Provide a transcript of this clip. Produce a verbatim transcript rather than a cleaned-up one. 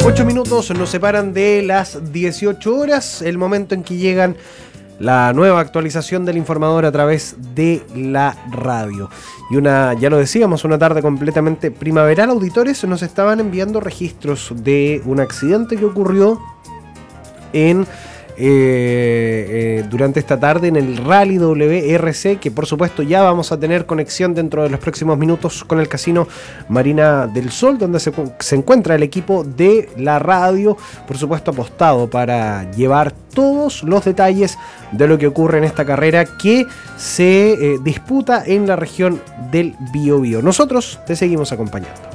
Ocho minutos nos separan de las dieciocho horas, el momento en que llegan la nueva actualización del informador a través de la radio. Y una, ya lo decíamos, una tarde completamente primaveral. Auditores nos estaban enviando registros de un accidente que ocurrió en eh, eh, durante esta tarde en el Rally W R C, que por supuesto ya vamos a tener conexión dentro de los próximos minutos con el Casino Marina del Sol, donde se, se encuentra el equipo de la radio, por supuesto apostado para llevar todos los detalles de lo que ocurre en esta carrera que se eh, disputa en la región del Biobío. Nosotros te seguimos acompañando.